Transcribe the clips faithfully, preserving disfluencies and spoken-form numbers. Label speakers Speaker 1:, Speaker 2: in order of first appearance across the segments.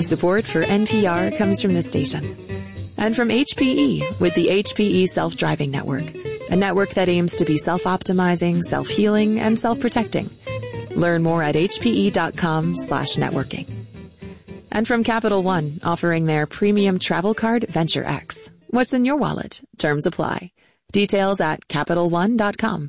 Speaker 1: Support for N P R comes from this station. And from H P E with the H P E Self-Driving Network, a network that aims to be self-optimizing, self-healing, and self-protecting. Learn more at hpe.com slash networking. And from Capital One, offering their premium travel card, Venture X. What's in your wallet? Terms apply. Details at capital one dot com.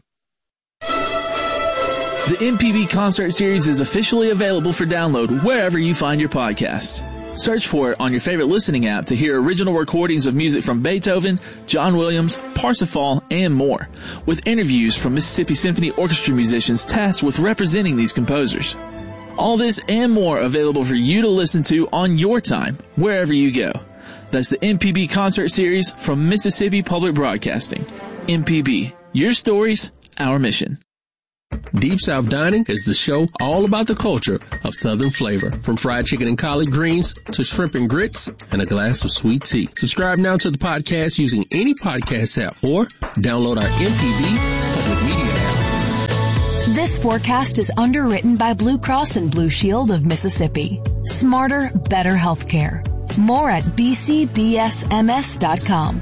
Speaker 2: The M P B Concert Series is officially available for download wherever you find your podcasts. Search for it on your favorite listening app to hear original recordings of music from Beethoven, John Williams, Parsifal, and more, with interviews from Mississippi Symphony Orchestra musicians tasked with representing these composers. All this and more available for you to listen to on your time, wherever you go. That's the M P B Concert Series from Mississippi Public Broadcasting. M P B, your stories, our mission.
Speaker 3: Deep South Dining is the show all about the culture of Southern flavor, from fried chicken and collard greens to shrimp and grits and a glass of sweet tea. Subscribe now to the podcast using any podcast app or download our M P B public media app.
Speaker 4: This forecast is underwritten by Blue Cross and Blue Shield of Mississippi. Smarter, better healthcare. More at b c b s m s dot com.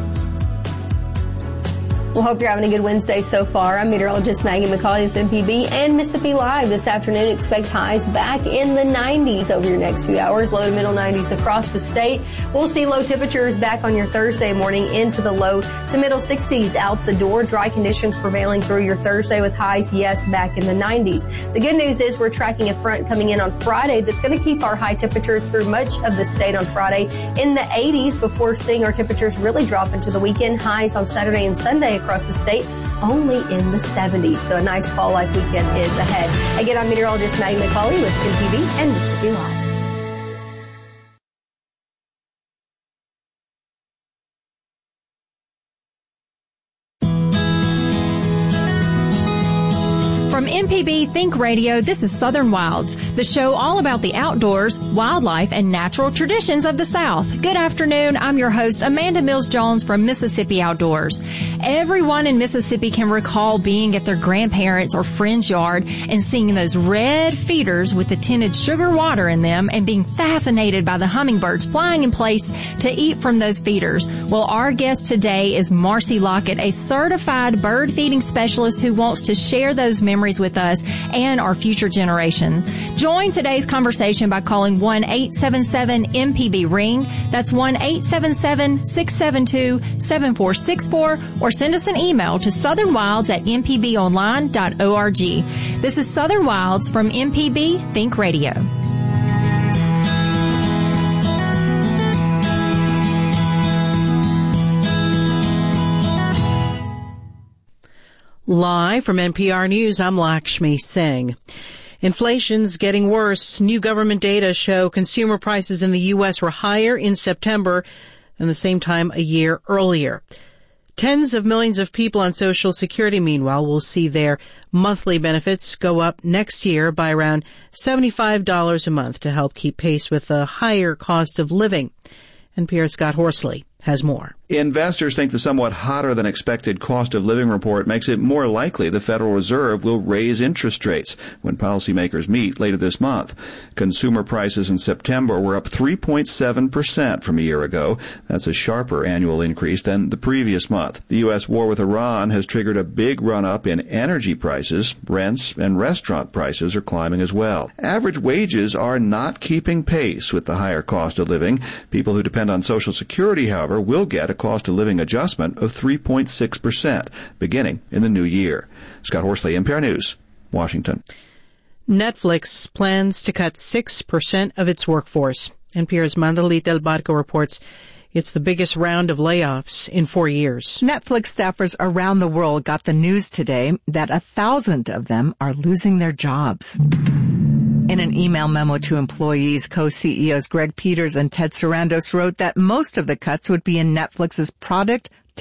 Speaker 5: Well, hope you're having a good Wednesday so far. I'm meteorologist Maggie McCauley with M P B and Mississippi Live. This afternoon, expect highs back in the nineties over your next few hours, low to middle nineties across the state. We'll see low temperatures back on your Thursday morning into the low to middle sixties out the door. Dry conditions prevailing through your Thursday with highs, yes, back in the nineties. The good news is we're tracking a front coming in on Friday that's going to keep our high temperatures through much of the state on Friday in the eighties before seeing our temperatures really drop into the weekend. Highs on Saturday and Sunday across the state only in the seventies. So a nice fall-like weekend is ahead. Again, I'm meteorologist Maggie McCauley with M P B and Mississippi Live.
Speaker 6: From M P B Think Radio, this is Southern Wilds, the show all about the outdoors, wildlife, and natural traditions of the South. Good afternoon. I'm your host, Amanda Mills-Jones from Mississippi Outdoors. Everyone in Mississippi can recall being at their grandparents' or friend's yard and seeing those red feeders with the tinted sugar water in them and being fascinated by the hummingbirds flying in place to eat from those feeders. Well, our guest today is Marcy Lockett, a certified bird feeding specialist who wants to share those memories with us and our future generation. Join today's conversation by calling one eight seven seven M P B ring. That's one eight seven seven, six seven two, seven four six four, or send us an email to southernwilds at m p b online dot org. This is Southern Wilds from M P B Think Radio.
Speaker 7: Live from N P R News, I'm Lakshmi Singh. Inflation's getting worse. New government data show consumer prices in the U S were higher in September than the same time a year earlier. Tens of millions of people on Social Security, meanwhile, will see their monthly benefits go up next year by around seventy-five dollars a month to help keep pace with the higher cost of living. N P R's Scott Horsley has more.
Speaker 8: Investors think the somewhat hotter than expected cost of living report makes it more likely the Federal Reserve will raise interest rates when policymakers meet later this month. Consumer prices in September were up three point seven percent from a year ago. That's a sharper annual increase than the previous month. The U S war with Iran has triggered a big run-up in energy prices. Rents and restaurant prices are climbing as well. Average wages are not keeping pace with the higher cost of living. People who depend on Social Security, however, will get a cost of living adjustment of three point six percent beginning in the new year. Scott Horsley, N P R News, Washington.
Speaker 7: Netflix plans to cut six percent of its workforce. N P R's Mandalit Del Barco reports it's the biggest round of layoffs in four years.
Speaker 9: Netflix staffers around the world got the news today that a thousand of them are losing their jobs. In an email memo to employees, co-C E Os Greg Peters and Ted Sarandos wrote that most of the cuts would be in Netflix's product, tech,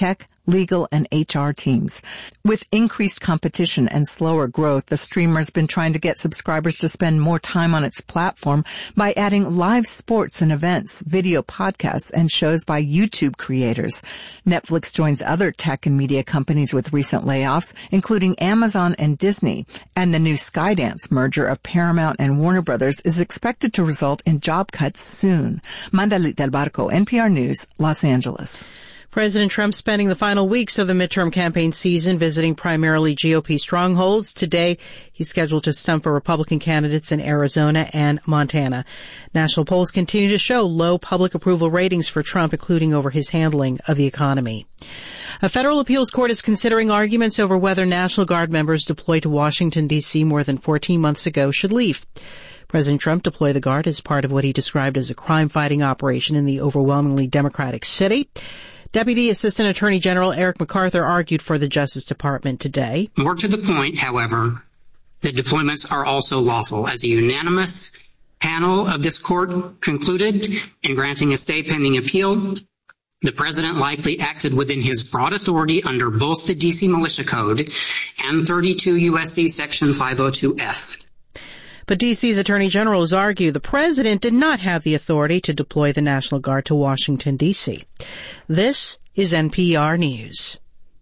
Speaker 9: legal, and H R teams. With increased competition and slower growth, the streamer's been trying to get subscribers to spend more time on its platform by adding live sports and events, video podcasts, and shows by YouTube creators. Netflix joins other tech and media companies with recent layoffs, including Amazon and Disney. And the new Skydance merger of Paramount and Warner Brothers is expected to result in job cuts soon. Mandalit Del Barco, N P R News, Los Angeles.
Speaker 7: President Trump spending the final weeks of the midterm campaign season visiting primarily G O P strongholds. Today, he's scheduled to stump for Republican candidates in Arizona and Montana. National polls continue to show low public approval ratings for Trump, including over his handling of the economy. A federal appeals court is considering arguments over whether National Guard members deployed to Washington, D C more than fourteen months ago should leave. President Trump deployed the Guard as part of what he described as a crime-fighting operation in the overwhelmingly Democratic city. Deputy Assistant Attorney General Eric MacArthur argued for the Justice Department today.
Speaker 10: More to the point, however, the deployments are also lawful. As a unanimous panel of this court concluded in granting a stay pending appeal, the president likely acted within his broad authority under both the D C Militia Code and thirty-two U S C Section five oh two F.
Speaker 7: But D C's Attorney General has argued the president did not have the authority to deploy the National Guard to Washington, D C. This is N P R News.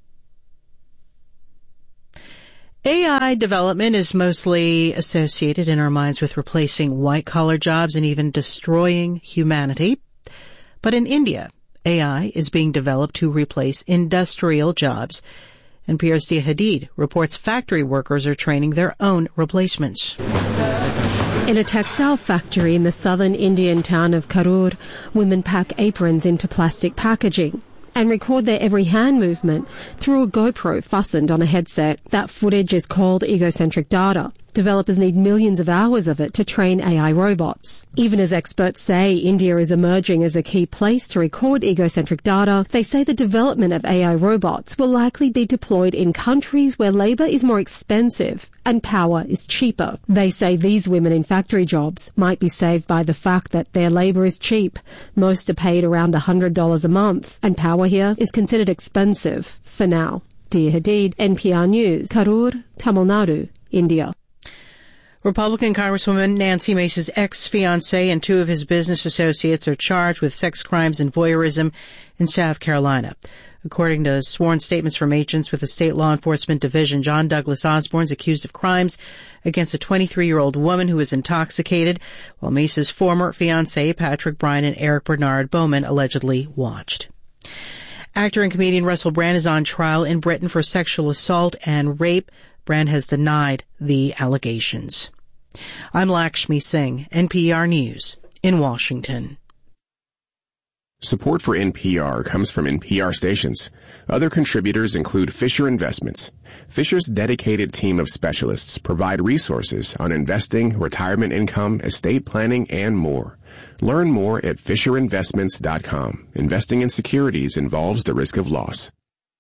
Speaker 7: A I development is mostly associated in our minds with replacing white-collar jobs and even destroying humanity. But in India, A I is being developed to replace industrial jobs. N P R's Dia Hadid reports factory workers are training their own replacements.
Speaker 11: In a textile factory in the southern Indian town of Karur, women pack aprons into plastic packaging and record their every hand movement through a GoPro fastened on a headset. That footage is called egocentric data. Developers need millions of hours of it to train A I robots. Even as experts say India is emerging as a key place to record egocentric data, they say the development of A I robots will likely be deployed in countries where labor is more expensive and power is cheaper. They say these women in factory jobs might be saved by the fact that their labor is cheap. Most are paid around one hundred dollars a month, and power here is considered expensive for now. Dia Hadid, N P R News, Karur, Tamil Nadu, India.
Speaker 7: Republican Congresswoman Nancy Mace's ex-fiancé and two of his business associates are charged with sex crimes and voyeurism in South Carolina. According to sworn statements from agents with the state law enforcement division, John Douglas Osborne is accused of crimes against a twenty-three-year-old woman who was intoxicated, while Mace's former fiancé, Patrick Bryan and Eric Bernard Bowman, allegedly watched. Actor and comedian Russell Brand is on trial in Britain for sexual assault and rape. Brand has denied the allegations. I'm Lakshmi Singh, N P R News in Washington.
Speaker 12: Support for N P R comes from N P R stations. Other contributors include Fisher Investments. Fisher's dedicated team of specialists provide resources on investing, retirement income, estate planning, and more. Learn more at fisher investments dot com. Investing in securities involves the risk of loss.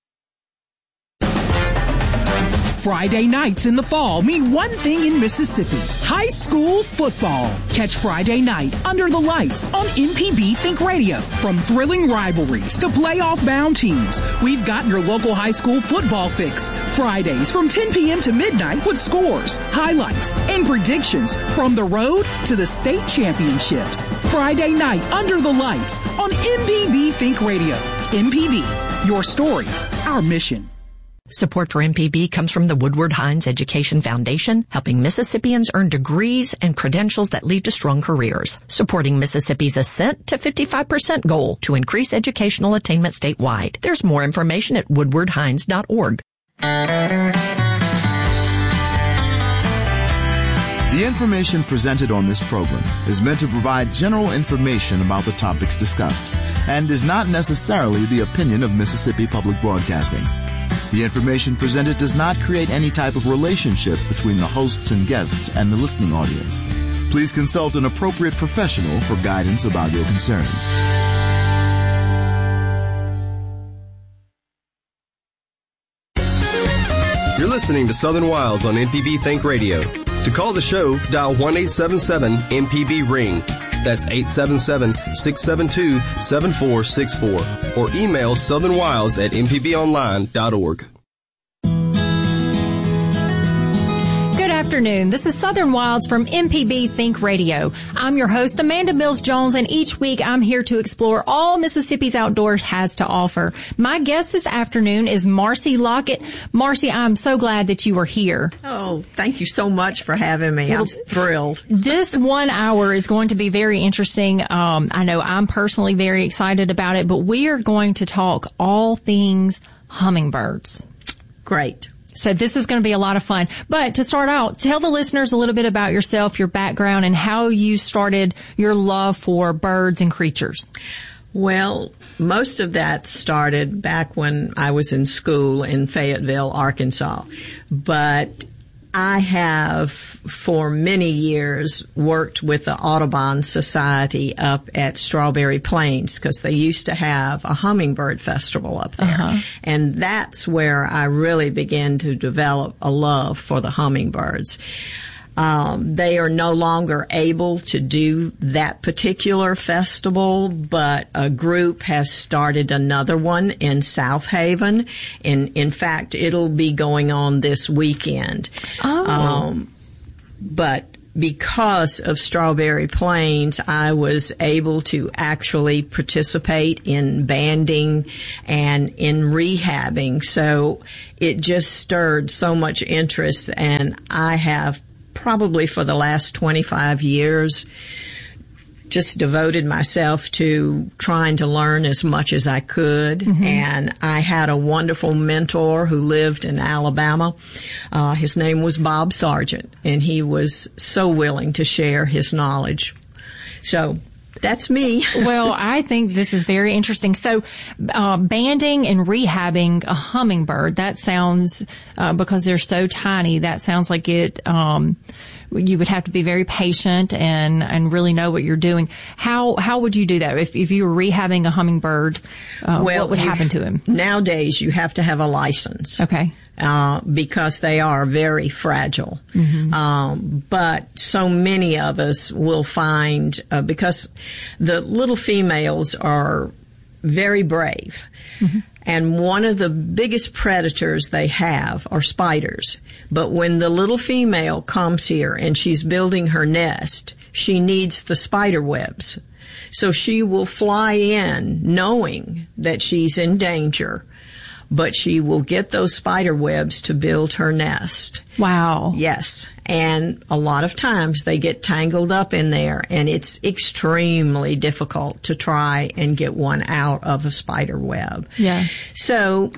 Speaker 13: Friday nights in the fall mean one thing in Mississippi: high school football. Catch Friday night under the lights on N P B Think Radio. From thrilling rivalries to playoff-bound teams, we've got your local high school football fix. Fridays from ten p.m. to midnight with scores, highlights, and predictions from the road to the state championships. Friday night under the lights on N P B Think Radio. N P B, your stories, our mission.
Speaker 14: Support for M P B comes from the Woodward Hines Education Foundation, helping Mississippians earn degrees and credentials that lead to strong careers, supporting Mississippi's ascent to fifty-five percent goal to increase educational attainment statewide. There's more information at woodward hines dot org.
Speaker 15: The information presented on this program is meant to provide general information about the topics discussed and is not necessarily the opinion of Mississippi Public Broadcasting. The information presented does not create any type of relationship between the hosts and guests and the listening audience. Please consult an appropriate professional for guidance about your concerns.
Speaker 16: You're listening to Southern Wilds on N P B Think Radio. To call the show, dial one eight seven seven M P B ring. That's eight seven seven, six seven two, seven four six four. Or email southern wilds at m p b online dot org.
Speaker 6: Good afternoon. This is Southern Wilds from M P B Think Radio. I'm your host, Amanda Mills Jones, and each week I'm here to explore all Mississippi's outdoors has to offer. My guest this afternoon is Marcy Lockett. Marcy, I'm so glad that you are here.
Speaker 17: Oh, thank you so much for having me. I'm thrilled.
Speaker 6: This one hour is going to be very interesting. Um, I know I'm personally very excited about it, but we are going to talk all things hummingbirds.
Speaker 17: Great.
Speaker 6: So this is going to be a lot of fun. But to start out, tell the listeners a little bit about yourself, your background, and how you started your love for birds and creatures.
Speaker 17: Well, most of that started back when I was in school in Fayetteville, Arkansas. But I have, for many years, worked with the Audubon Society up at Strawberry Plains because they used to have a hummingbird festival up there. Uh-huh. And that's where I really began to develop a love for the hummingbirds. Um, they are no longer able to do that particular festival, but a group has started another one in South Haven. And in fact, it'll be going on this weekend. Oh. Um, but because of Strawberry Plains, I was able to actually participate in banding and in rehabbing. So it just stirred so much interest, and I have probably for the last twenty-five years just devoted myself to trying to learn as much as I could. Mm-hmm. And I had a wonderful mentor who lived in Alabama. Uh, his name was Bob Sargent, and he was so willing to share his knowledge. So that's me.
Speaker 6: Well, I think this is very interesting. So, uh, banding and rehabbing a hummingbird, that sounds, uh, because they're so tiny, that sounds like it, um, you would have to be very patient and, and really know what you're doing. How, how would you do that? If, if you were rehabbing a hummingbird, uh,
Speaker 17: well,
Speaker 6: what would happen to him?
Speaker 17: Nowadays, you have to have a license.
Speaker 6: Okay.
Speaker 17: Uh, because they are very fragile. Mm-hmm. Um, but so many of us will find, uh, because the little females are very brave. Mm-hmm. And one of the biggest predators they have are spiders. But when the little female comes here and she's building her nest, she needs the spider webs. So she will fly in knowing that she's in danger, but she will get those spider webs to build her nest.
Speaker 6: Wow.
Speaker 17: Yes. And a lot of times they get tangled up in there, and it's extremely difficult to try and get one out of a spider web.
Speaker 6: Yeah.
Speaker 17: So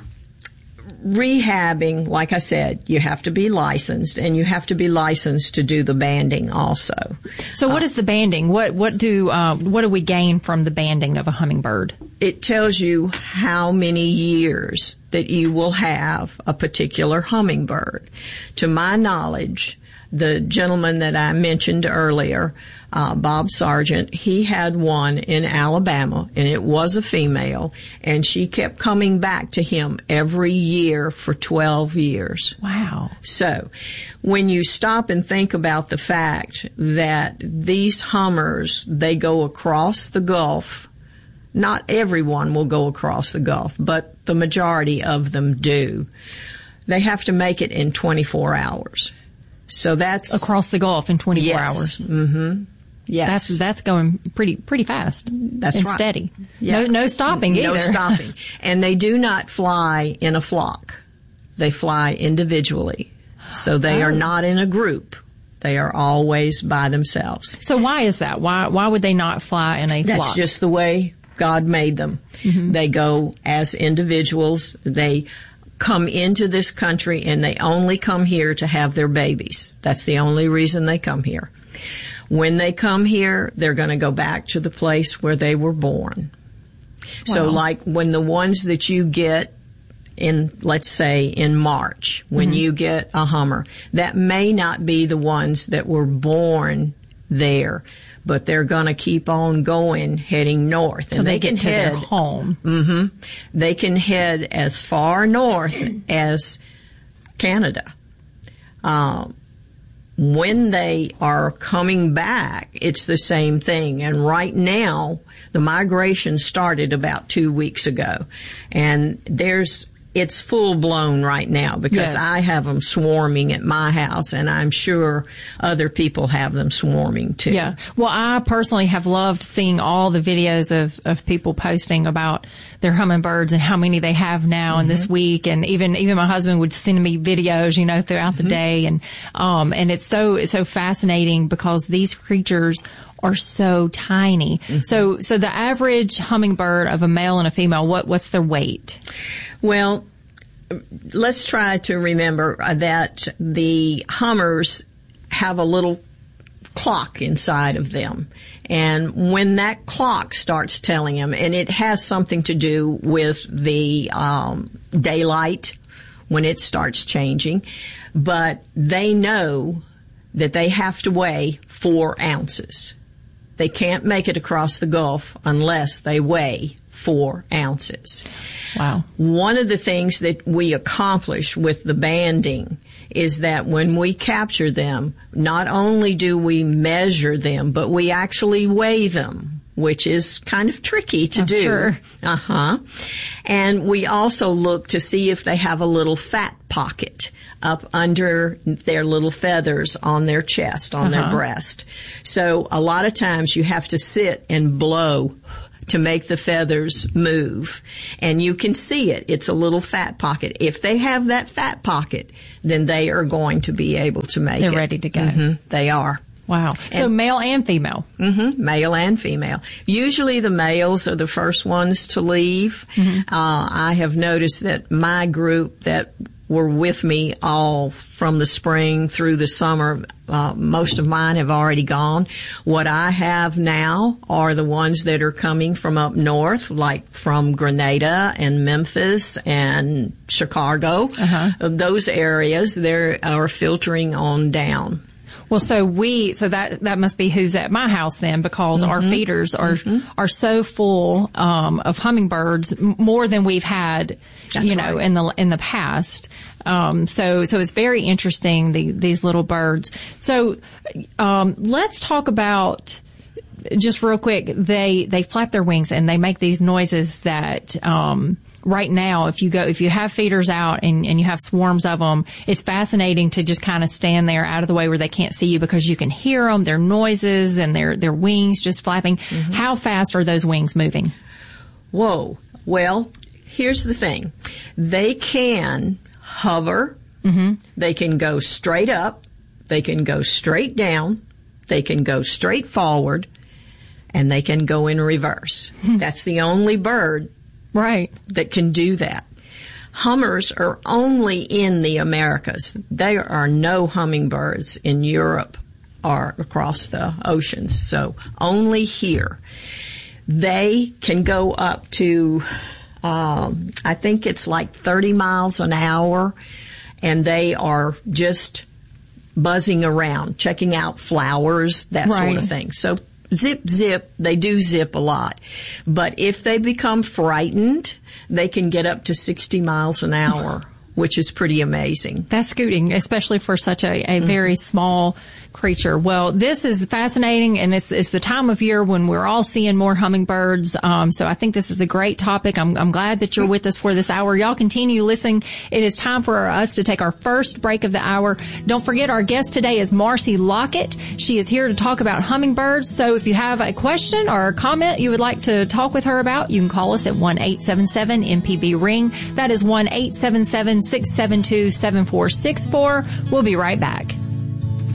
Speaker 17: rehabbing, like I said, you have to be licensed, and you have to be licensed to do the banding also.
Speaker 6: So what uh, is the banding? What what do uh, what do we gain from the banding of a hummingbird?
Speaker 17: It tells you how many years that you will have a particular hummingbird. To my knowledge, the gentleman that I mentioned earlier, uh, Bob Sargent, he had one in Alabama, and it was a female, and she kept coming back to him every year for twelve years.
Speaker 6: Wow.
Speaker 17: So when you stop and think about the fact that these hummers, they go across the Gulf. Not everyone will go across the Gulf, but the majority of them do. They have to make it in twenty-four hours. So that's
Speaker 6: across the Gulf in twenty-four
Speaker 17: yes.
Speaker 6: hours.
Speaker 17: Mm-hmm. Yes.
Speaker 6: That's, that's going pretty, pretty fast.
Speaker 17: That's
Speaker 6: and
Speaker 17: right.
Speaker 6: steady.
Speaker 17: Yeah.
Speaker 6: No, no stopping either.
Speaker 17: No stopping. And they do not fly in a flock. They fly individually. So they oh. are not in a group. They are always by themselves.
Speaker 6: So why is that? Why, why would they not fly in a
Speaker 17: That's
Speaker 6: flock?
Speaker 17: That's just the way God made them. Mm-hmm. They go as individuals. They come into this country, and they only come here to have their babies. That's the only reason they come here. When they come here, they're going to go back to the place where they were born. Wow. So like when the ones that you get in, let's say in March, when mm-hmm. you get a Hummer, that may not be the ones that were born there, but they're going to keep on going, heading north.
Speaker 6: So
Speaker 17: and
Speaker 6: they,
Speaker 17: they
Speaker 6: get
Speaker 17: can
Speaker 6: to
Speaker 17: head,
Speaker 6: their home.
Speaker 17: Mm-hmm. They can head as far north as Canada. Um, when they are coming back, it's the same thing. And right now, the migration started about two weeks ago. And there's it's full blown right now because yes. I have them swarming at my house, and I'm sure other people have them swarming too.
Speaker 6: Yeah. Well, I personally have loved seeing all the videos of, of people posting about their hummingbirds and how many they have now mm-hmm. in this week. And even, even my husband would send me videos, you know, throughout the mm-hmm. day. And, um, and it's so, it's so fascinating because these creatures are so tiny. Mm-hmm. So, so the average hummingbird of a male and a female, what, what's their weight?
Speaker 17: Well, let's try to remember that the hummers have a little clock inside of them. And when that clock starts telling them, and it has something to do with the um, daylight when it starts changing, but they know that they have to weigh four ounces. They can't make it across the Gulf unless they weigh four ounces.
Speaker 6: Wow.
Speaker 17: One of the things that we accomplish with the banding is that when we capture them, not only do we measure them, but we actually weigh them, which is kind of tricky to
Speaker 6: I'm
Speaker 17: do.
Speaker 6: Sure.
Speaker 17: Uh-huh. And we also look to see if they have a little fat pocket up under their little feathers on their chest, on uh-huh. their breast. So a lot of times you have to sit and blow to make the feathers move. And you can see it. It's a little fat pocket. If they have that fat pocket, then they are going to be able to make
Speaker 6: They're
Speaker 17: it.
Speaker 6: They're ready to go.
Speaker 17: Mm-hmm. They are.
Speaker 6: Wow. So and, male and female.
Speaker 17: Mm-hmm. Male and female. Usually the males are the first ones to leave. Mm-hmm. Uh, I have noticed that my group that were with me all from the spring through the summer, uh, most of mine have already gone. What I have now are the ones that are coming from up north, like from Grenada and Memphis and Chicago. Uh-huh. Those areas, they are filtering on down.
Speaker 6: Well, so we, so that, that must be who's at my house then, because mm-hmm. our feeders are, mm-hmm. are so full, um, of hummingbirds, more than we've had, That's you know, right. in the, in the past. Um, so, so it's very interesting, the, these little birds. So, um, let's talk about, just real quick, they, they flap their wings and they make these noises that, um, right now, if you go, if you have feeders out and, and you have swarms of them, it's fascinating to just kind of stand there out of the way where they can't see you because you can hear them, their noises and their, their wings just flapping. Mm-hmm. How fast are those wings moving?
Speaker 17: Whoa. Well, here's the thing. They can hover. Mm-hmm. They can go straight up. They can go straight down. They can go straight forward. And they can go in reverse. That's the only bird
Speaker 6: Right.
Speaker 17: that can do that. Hummers are only in the Americas. There are no hummingbirds in Europe or across the oceans, so only here. They can go up to, um, I think it's like thirty miles an hour, and they are just buzzing around, checking out flowers, that right. sort of thing. So zip, zip, they do zip a lot. But if they become frightened, they can get up to sixty miles an hour, which is pretty amazing.
Speaker 6: That's scooting, especially for such a, a very mm-hmm. small creature. Well, this is fascinating, and it's, it's the time of year when we're all seeing more hummingbirds. Um, so I think this is a great topic. I'm, I'm glad that you're with us for this hour. Y'all continue listening. It is time for us to take our first break of the hour. Don't forget, our guest today is Marcy Lockett. She is here to talk about hummingbirds. So if you have a question or a comment you would like to talk with her about, you can call us at one eight seven seven M P B ring. That is one eight seven seven six seven two seven four six four. We'll be right back.